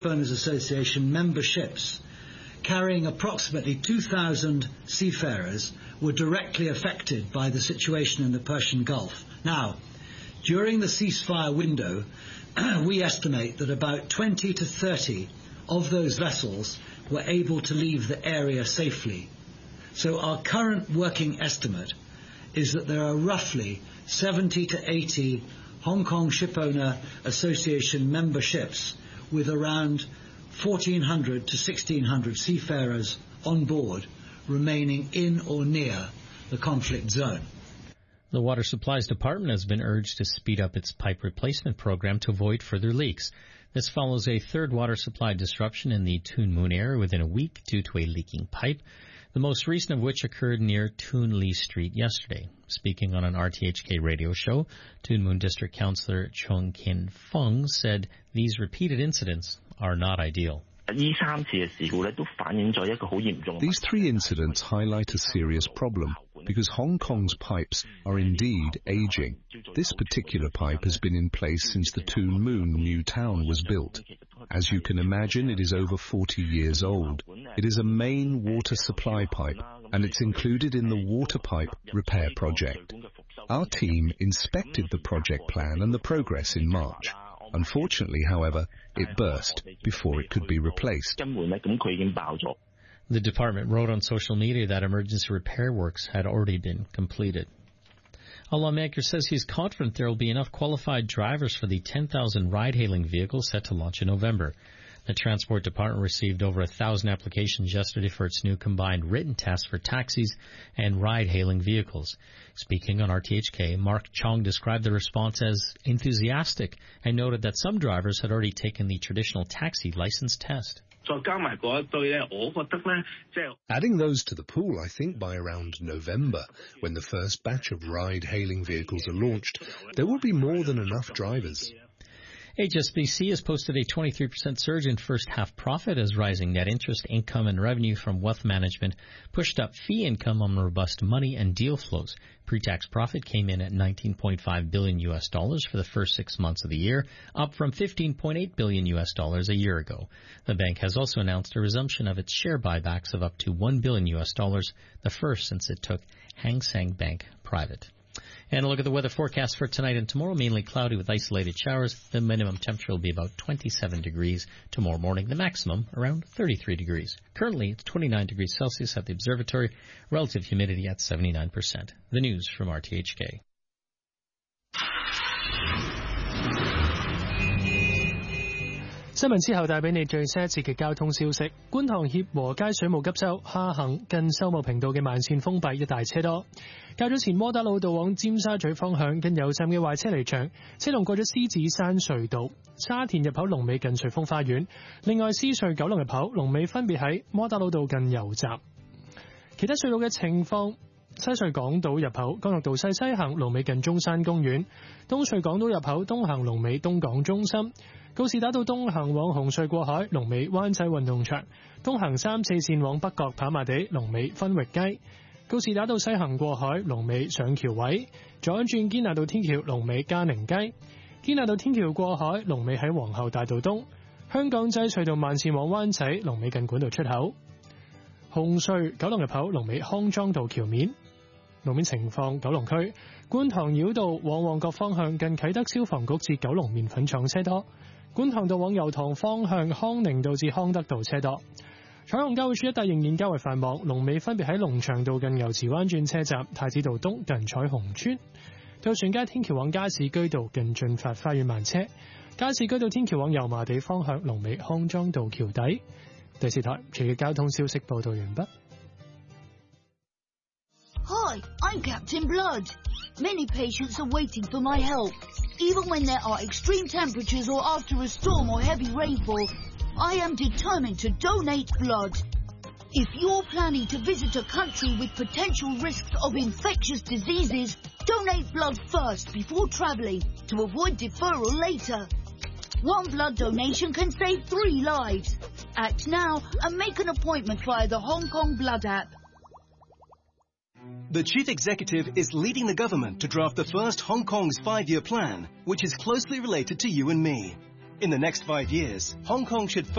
Owners Association memberships carrying approximately 2,000 seafarers were directly affected by the situation in the Persian Gulf. Now, during the ceasefire window, we estimate that about 20 to 30 of those vessels were able to leave the area safely. So our current working estimate is that there are roughly 70 to 80 Hong Kong Shipowner Association memberships with around 1,400 to 1,600 seafarers on board remaining in or near the conflict zone. The Water Supplies Department has been urged to speed up its pipe replacement program to avoid further leaks. This follows a third water supply disruption in the Tuen Mun area within a week due to a leaking pipe, the most recent of which occurred near Tuen Lee Street yesterday. Speaking on an RTHK radio show, Tuen Mun District Councillor Chung Kin Fung said these repeated incidents are not ideal. These 3 incidents highlight a serious problem because Hong Kong's pipes are indeed aging. This particular pipe has been in place since the Tuen Mun new town was built. As you can imagine, it is over 40 years old. It is a main water supply pipe, and it's included in the water pipe repair project. Our team inspected the project plan and the progress in March. Unfortunately, however, it burst before it could be replaced. The department wrote on social media that emergency repair works had already been completed. A lawmaker says he's confident there will be enough qualified drivers for the 10,000 ride-hailing vehicles set to launch in November. The Transport Department received over 1,000 applications yesterday for its new combined written test for taxis and ride-hailing vehicles. Speaking on RTHK, Mark Chong described the response as enthusiastic and noted that some drivers had already taken the traditional taxi license test. Adding those to the pool, I think by around November, when the first batch of ride-hailing vehicles are launched, there will be more than enough drivers. HSBC has posted a 23% surge in first-half profit as rising net interest income and revenue from wealth management pushed up fee income on robust money and deal flows. Pre-tax profit came in at $19.5 billion for the first 6 months of the year, up from $15.8 billion a year ago. The bank has also announced a resumption of its share buybacks of up to $1 billion, the first since it took Hang Seng Bank private. And a look at the weather forecast for tonight and tomorrow, mainly cloudy with isolated showers. The minimum temperature will be about 27 degrees tomorrow morning, the maximum around 33 degrees. Currently, it's 29 degrees Celsius at the observatory, relative humidity at 79%. The news from RTHK. 新聞之後帶俾你最新一節嘅交通消息。觀塘協和街水務急修下行近秀茂坪道嘅慢線封閉，一大車多。較早前窩打老道往尖沙咀方向近油站嘅壞車離場，車龍過咗獅子山隧道。沙田入口龍尾近瑞豐花園。另外獅隧九龍入口龍尾分別喺窩打老道近油站。其他隧道嘅情況。西隧港島入口干諾道西行龍尾近中山公園，東隧港島入口東行龍尾東港中心，告士打道東行往紅隧過海龍尾灣仔運動場，東行3、4線往北角跑馬地龍尾分域街，告士打道西行過海龍尾上橋位，左轉堅拿道天橋龍尾嘉寧街，堅拿道天橋過海龍尾喺皇后大道東，香港仔隧道慢線往灣仔龍尾近管道出口，紅隧九龍入口龍尾康莊道橋面。路面情況，九龍區觀塘繞道往旺角方向近啟德消防局至九龍麵粉廠車多，觀塘道往油塘方向康寧道至康德道車多。彩虹交匯處一帶仍然較為繁忙，龍尾分別喺龍翔道近牛池灣轉車站、太子道東近彩虹村、渡船街天橋往加士居道近駿發花園慢車，加士居道天橋往油麻地方向龍尾康莊道橋底。第四台隨嘅交通消息報導完畢。 Hi, I'm Captain Blood. Many patients are waiting for my help. Even when there are extreme temperatures or after a storm or heavy rainfall, I am determined to donate blood. If you're planning to visit a country with potential risks of infectious diseases, donate blood first before traveling to avoid deferral later. One blood donation can save 3 lives. Act now and make an appointment via the Hong Kong Blood app. The Chief Executive is leading the government to draft the first Hong Kong's 5-year plan, which is closely related to you and me. In the next 5 years, Hong Kong should